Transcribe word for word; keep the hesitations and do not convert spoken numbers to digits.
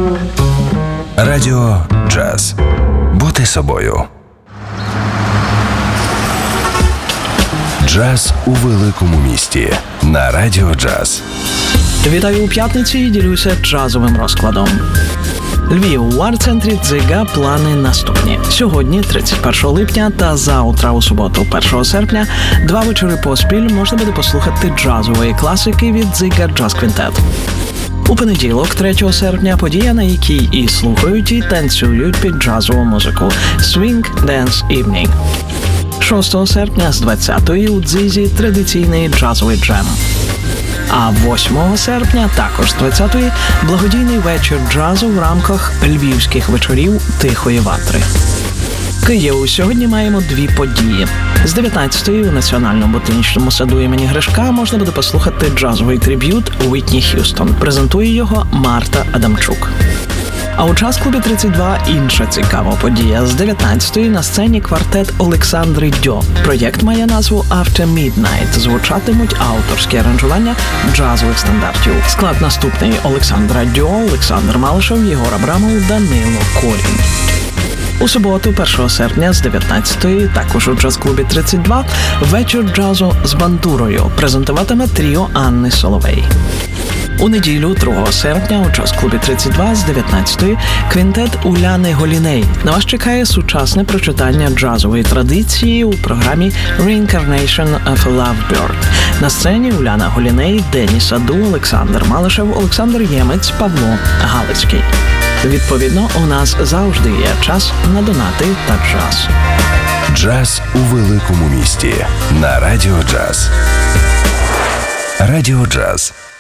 Радіо Джаз. Бути собою. Джаз у великому місті. На Радіо Джаз. Вітаю у п'ятниці і ділюся джазовим розкладом. Львів, у арт-центрі Дзига плани наступні. Сьогодні, тридцять першого липня, та завтра, у суботу, першого серпня, два вечори поспіль можна буде послухати джазової класики від Дзига Джаз Квінтет. У понеділок, третього серпня, подія, на якій і слухають, і танцюють під джазову музику «Swing Dance Evening». шостого серпня з двадцятої у Дзизі традиційний джазовий джем. А восьмого серпня, також з двадцятої, благодійний вечір джазу в рамках львівських вечорів «Тихої ватри». Київ. Сьогодні маємо дві події. З дев'ятнадцятої у Національному ботанічному саду імені Гришка можна буде послухати джазовий триб'ют Уітні Х'юстон. Презентує його Марта Адамчук. А у джаз-клубі тридцять два інша цікава подія. З дев'ятнадцятої на сцені квартет Олександри Дьо. Проєкт має назву After Midnight. Звучатимуть авторські аранжування джазових стандартів. Склад наступний: Олександра Дьо, Олександр Малишев, Єгор Абрамов, Данило Корінь. У суботу, першого серпня, з дев'ятнадцятої, також у джаз-клубі тридцять два, вечір джазу з бандурою презентуватиме тріо Анни Соловей. У неділю, другого серпня, у джаз-клубі тридцять два, з дев'ятнадцятої, квінтет Уляни Голіней. На вас чекає сучасне прочитання джазової традиції у програмі Reincarnation of a Lovebird. На сцені Уляна Голіней, Дені Саду, Олександр Малишев, Олександр Ємець, Павло Галицький. Відповідно, у нас завжди є час на донати та джаз. Джаз у великому місті. На Радіо Джаз. Радіо Джаз.